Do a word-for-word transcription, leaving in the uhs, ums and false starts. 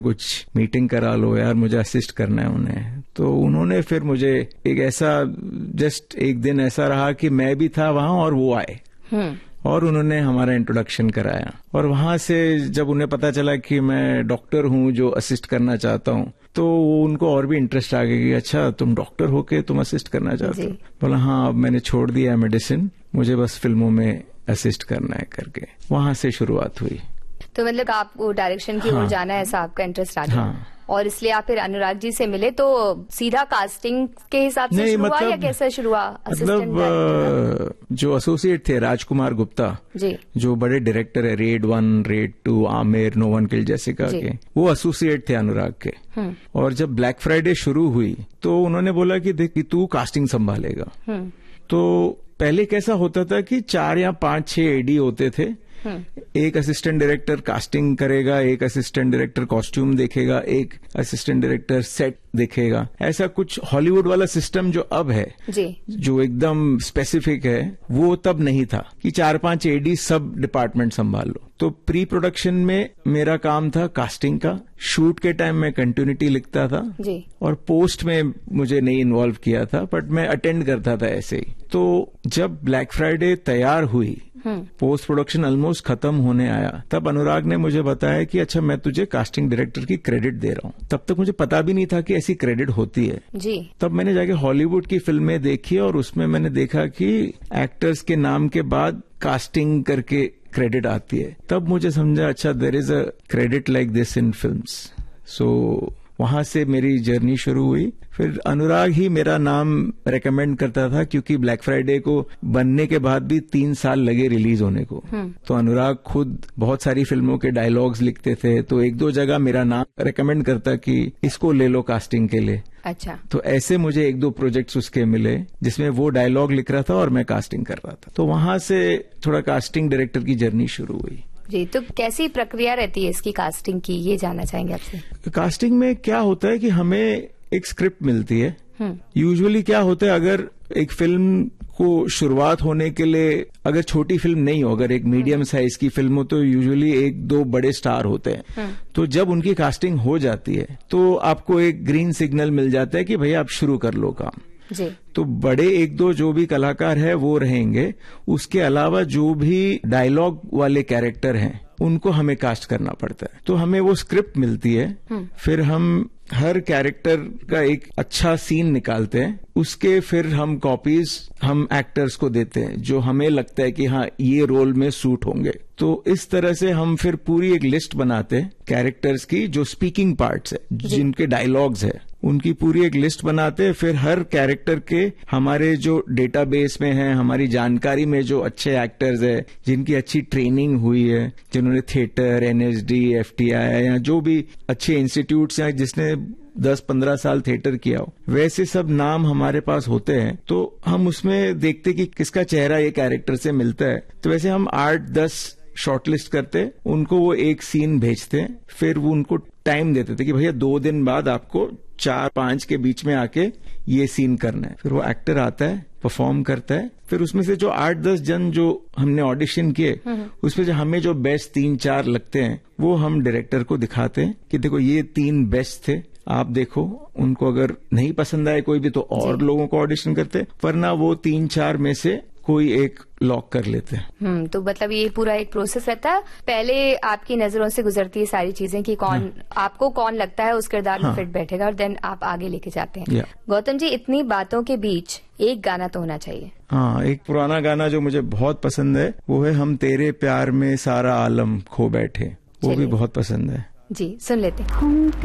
कुछ मीटिंग करा लो यार, मुझे असिस्ट करना है उन्हें। तो उन्होंने फिर मुझे एक ऐसा, जस्ट एक दिन ऐसा रहा कि मैं भी था वहां और वो आए और उन्होंने हमारा इंट्रोडक्शन कराया। और वहां से जब उन्हें पता चला कि मैं डॉक्टर हूं जो असिस्ट करना चाहता हूं, तो उनको और भी इंटरेस्ट आ गया कि अच्छा तुम डॉक्टर होके तुम असिस्ट करना चाहते हो। बोला हाँ, अब मैंने छोड़ दिया मेडिसिन, मुझे बस फिल्मों में असिस्ट करना है करके वहां से शुरुआत हुई। तो मतलब आपको डायरेक्शन की ओर हाँ, जाना है, ऐसा आपका इंटरेस्ट आ गया। हाँ, और इसलिए आप फिर अनुराग जी से मिले। तो सीधा कास्टिंग के हिसाब से शुरू हुआ या कैसे शुरू हुआ? मतलब जो एसोसिएट थे राजकुमार गुप्ता जी, जो बड़े डायरेक्टर है, red one, red to, Aamir, no one killed Jessica के, वो एसोसिएट थे अनुराग के। और जब ब्लैक फ्राइडे शुरू हुई तो उन्होंने बोला कि देख कि तू कास्टिंग संभालेगा। तो पहले कैसा होता था कि चार या पांच छह एडी होते थे, एक असिस्टेंट डायरेक्टर कास्टिंग करेगा, एक असिस्टेंट डायरेक्टर कॉस्ट्यूम देखेगा, एक असिस्टेंट डायरेक्टर सेट देखेगा। ऐसा कुछ हॉलीवुड वाला सिस्टम जो अब है जी, जो एकदम स्पेसिफिक है, वो तब नहीं था कि चार पांच एडी सब डिपार्टमेंट संभाल लो। तो प्री प्रोडक्शन में मेरा काम था कास्टिंग का, शूट के टाइम मैं कंटिन्यूटी लिखता था जी, और पोस्ट में मुझे नहीं इन्वॉल्व किया था, बट मैं अटेंड करता था ऐसे ही। तो जब ब्लैक फ्राइडे तैयार हुई, पोस्ट प्रोडक्शन ऑलमोस्ट खत्म होने आया, तब अनुराग ने मुझे बताया कि अच्छा मैं तुझे कास्टिंग डायरेक्टर की क्रेडिट दे रहा हूँ। तब तक मुझे पता भी नहीं था कि ऐसी क्रेडिट होती है जी। तब मैंने जाके हॉलीवुड की फिल्में देखी और उसमें मैंने देखा कि एक्टर्स के नाम के बाद कास्टिंग करके क्रेडिट आती है। तब मुझे समझा अच्छा there is a credit like this in films. सो वहां से मेरी जर्नी शुरू हुई। फिर अनुराग ही मेरा नाम रेकमेंड करता था, क्योंकि ब्लैक फ्राइडे को बनने के बाद भी तीन साल लगे रिलीज होने को। तो अनुराग खुद बहुत सारी फिल्मों के डायलॉग्स लिखते थे, तो एक दो जगह मेरा नाम रेकमेंड करता कि इसको ले लो कास्टिंग के लिए। अच्छा, तो ऐसे मुझे एक दो प्रोजेक्ट्स उसके मिले जिसमें वो डायलॉग लिख रहा था और मैं कास्टिंग कर रहा था। तो वहां से थोड़ा कास्टिंग डायरेक्टर की जर्नी शुरू हुई जी। तो कैसी प्रक्रिया रहती है इसकी कास्टिंग की, ये जानना चाहेंगे आपसे। कास्टिंग में क्या होता है कि हमें एक स्क्रिप्ट मिलती है। यूजुअली क्या होता है, अगर एक फिल्म को शुरुआत होने के लिए, अगर छोटी फिल्म नहीं हो, अगर एक मीडियम साइज की फिल्म हो, तो यूजुअली एक दो बड़े स्टार होते हैं। तो जब उनकी कास्टिंग हो जाती है तो आपको एक ग्रीन सिग्नल मिल जाता है कि भैया आप शुरू कर लो काम जी। तो बड़े एक दो जो भी कलाकार है वो रहेंगे, उसके अलावा जो भी डायलॉग वाले कैरेक्टर हैं उनको हमें कास्ट करना पड़ता है। तो हमें वो स्क्रिप्ट मिलती है, फिर हम हर कैरेक्टर का एक अच्छा सीन निकालते हैं, उसके फिर हम कॉपीज हम एक्टर्स को देते हैं जो हमें लगता है कि हाँ ये रोल में सूट होंगे। तो इस तरह से हम फिर पूरी एक लिस्ट बनाते हैं कैरेक्टर्स की, जो स्पीकिंग पार्ट्स है, जिनके डायलॉग्स है, उनकी पूरी एक लिस्ट बनाते हैं। फिर हर कैरेक्टर के हमारे जो डेटाबेस में है, हमारी जानकारी में जो अच्छे एक्टर्स है, जिनकी अच्छी ट्रेनिंग हुई है, जिन्होंने थिएटर, एनएसडी, एफटीआई या जो भी अच्छे इंस्टीट्यूट्स हैं जिसने दस पंद्रह साल थिएटर किया हो, वैसे सब नाम हमारे पास होते हैं। तो हम उसमें देखते कि किसका चेहरा ये कैरेक्टर से मिलता है। तो वैसे हम आठ दस शॉर्टलिस्ट करते, उनको वो एक सीन भेजते हैं, फिर वो उनको टाइम देते थे कि भैया दो दिन बाद आपको चार पांच के बीच में आके ये सीन करना है। फिर वो एक्टर आता है, परफॉर्म करता है, फिर उसमें से जो आठ दस जन जो हमने ऑडिशन किए, उसमें जो हमें जो बेस्ट तीन चार लगते हैं वो हम डायरेक्टर को दिखाते हैं कि देखो ये तीन बेस्ट थे, आप देखो। उनको अगर नहीं पसंद आए कोई भी तो और लोगों को ऑडिशन करते, वरना वो तीन चार में से कोई एक लॉक कर लेते हैं। हम्म तो मतलब ये पूरा एक प्रोसेस रहता है। पहले आपकी नजरों से गुजरती है सारी चीजें कि कौन हाँ। आपको कौन लगता है उस किरदार में हाँ। फिट बैठेगा, और देन आप आगे लेके जाते हैं। गौतम जी, इतनी बातों के बीच एक गाना तो होना चाहिए। हाँ, एक पुराना गाना जो मुझे बहुत पसंद है वो है हम तेरे प्यार में सारा आलम खो बैठे, वो भी बहुत पसंद है जी। सुन लेते हैं।